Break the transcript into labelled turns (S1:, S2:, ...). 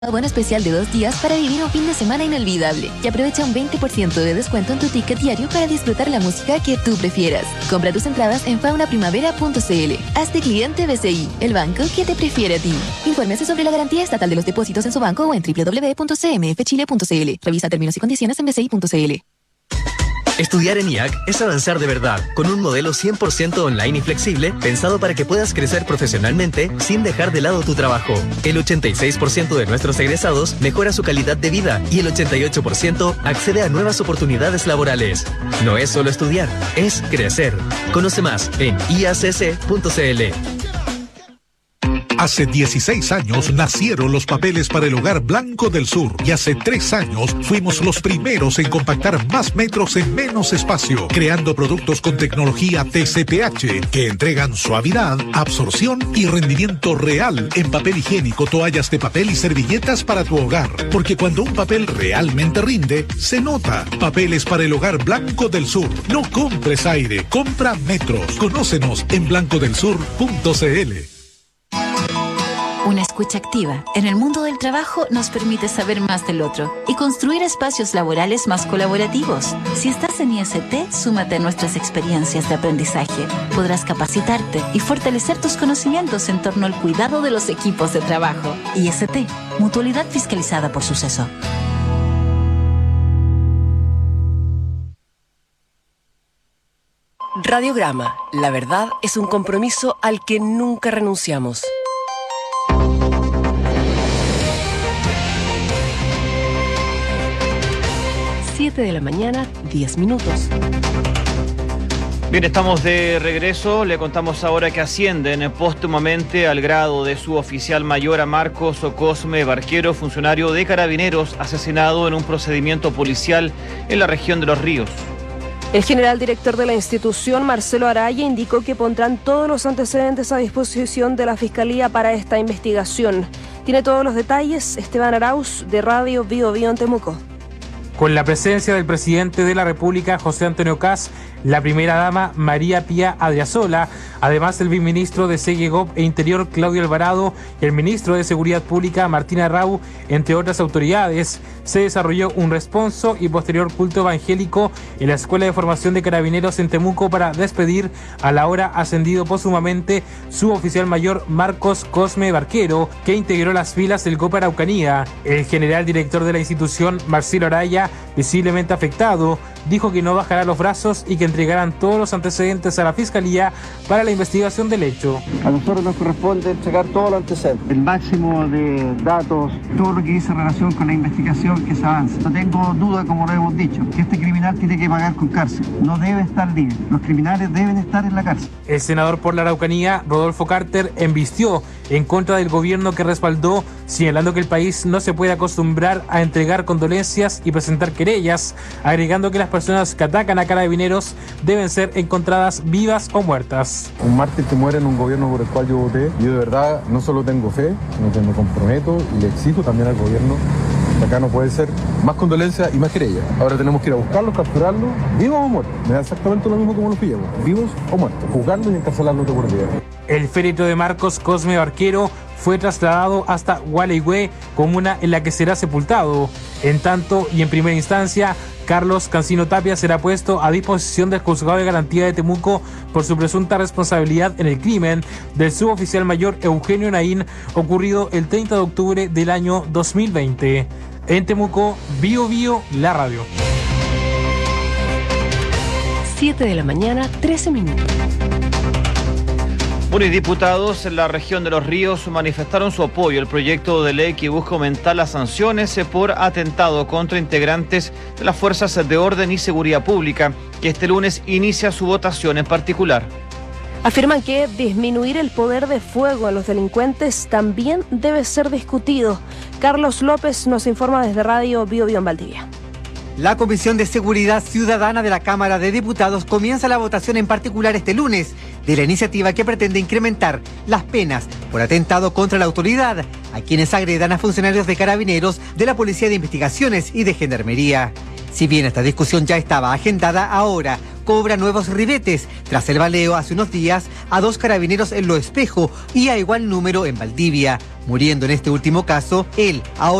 S1: Bono especial de 2 días para vivir un fin de semana inolvidable y aprovecha un 20% de descuento en tu ticket diario para disfrutar la música que tú prefieras. Compra tus entradas en faunaprimavera.cl. Hazte cliente BCI, el banco que te prefiere a ti. Infórmese sobre la garantía estatal de los depósitos en su banco o en www.cmfchile.cl. Revisa términos y condiciones en bci.cl.
S2: Estudiar en IAC es avanzar de verdad, con un modelo 100% online y flexible, pensado para que puedas crecer profesionalmente sin dejar de lado tu trabajo. El 86% de nuestros egresados mejora su calidad de vida y el 88% accede a nuevas oportunidades laborales. No es solo estudiar, es crecer. Conoce más en iacc.cl.
S3: Hace 16 años nacieron los papeles para el Hogar Blanco del Sur y hace 3 años fuimos los primeros en compactar más metros en menos espacio, creando productos con tecnología TCPH que entregan suavidad, absorción y rendimiento real en papel higiénico, toallas de papel y servilletas para tu hogar. Porque cuando un papel realmente rinde, se nota. Papeles para el Hogar Blanco del Sur. No compres aire, compra metros. Conócenos en blancodelsur.cl.
S4: Una escucha activa en el mundo del trabajo nos permite saber más del otro y construir espacios laborales más colaborativos. Si estás en IST, súmate a nuestras experiencias de aprendizaje. Podrás capacitarte y fortalecer tus conocimientos en torno al cuidado de los equipos de trabajo. IST, Mutualidad Fiscalizada por Suceso.
S5: Radiograma. La verdad es un compromiso al que nunca renunciamos. 7 de la mañana, 10 minutos.
S6: Bien, estamos de regreso. Le contamos ahora que ascienden póstumamente al grado de suboficial mayor a Marcos Cosme Barquero, funcionario de Carabineros, asesinado en un procedimiento policial en la región de Los Ríos.
S7: El general director de la institución, Marcelo Araya, indicó que pondrán todos los antecedentes a disposición de la Fiscalía para esta investigación. Tiene todos los detalles Esteban Arauz, de Radio Bio Bio en Temuco.
S8: Con la presencia del presidente de la República, José Antonio Kast, la primera dama, María Pía Adriasola, además el viceministro de Seguegov e Interior, Claudio Alvarado, y el ministro de Seguridad Pública, Martina Rau, entre otras autoridades, se desarrolló un responso y posterior culto evangélico en la Escuela de Formación de Carabineros en Temuco para despedir al ahora ascendido póstumamente suboficial mayor Marcos Cosme Barquero, que integró las filas del GOP Araucanía. El general director de la institución, Marcelo Araya, visiblemente afectado, dijo que no bajará los brazos y que entregarán todos los antecedentes a la Fiscalía para la investigación del hecho.
S9: A nosotros nos corresponde entregar todos los antecedentes, el máximo de datos, todo lo que dice en relación con la investigación que se avanza. No tengo duda, como lo hemos dicho, que este criminal tiene que pagar con cárcel, no debe estar libre, los criminales deben estar en la cárcel.
S8: El senador por la Araucanía, Rodolfo Carter, embistió en contra del gobierno que respaldó, señalando que el país no se puede acostumbrar a entregar condolencias y presentar querellas, agregando que las personas que atacan a Carabineros deben ser encontradas vivas o muertas.
S10: Un mártir que muere en un gobierno por el cual yo voté, yo de verdad no solo tengo fe, sino que me comprometo y le exijo también al gobierno que acá no puede ser más condolencia y más querella. Ahora tenemos que ir a buscarlos, capturarlos, vivos o muertos. Me da exactamente lo mismo como los pillamos, vivos o muertos, juzgarlos y encarcelarlos de por vida.
S8: El féretro de Marcos Cosme Barquero fue trasladado hasta Gualeguay, comuna en la que será sepultado. En tanto, y en primera instancia, Carlos Cancino Tapia será puesto a disposición del Juzgado de Garantía de Temuco por su presunta responsabilidad en el crimen del suboficial mayor Eugenio Naín, ocurrido el 30 de octubre del año 2020. En Temuco, Bio Bio, la radio.
S5: 7 de la mañana, 13 minutos.
S6: Bueno, y diputados en la región de Los Ríos manifestaron su apoyo al proyecto de ley que busca aumentar las sanciones por atentado contra integrantes de las fuerzas de orden y seguridad pública, que este lunes inicia su votación en particular.
S7: Afirman que disminuir el poder de fuego a los delincuentes también debe ser discutido. Carlos López nos informa desde Radio Bio Bio en Valdivia.
S11: La Comisión de Seguridad Ciudadana de la Cámara de Diputados comienza la votación en particular este lunes de la iniciativa que pretende incrementar las penas por atentado contra la autoridad a quienes agredan a funcionarios de Carabineros, de la Policía de Investigaciones y de Gendarmería. Si bien esta discusión ya estaba agendada, ahora, cobra nuevos ribetes tras el baleo hace unos días a 2 carabineros en Lo Espejo y a igual número en Valdivia, muriendo en este último caso él, ahora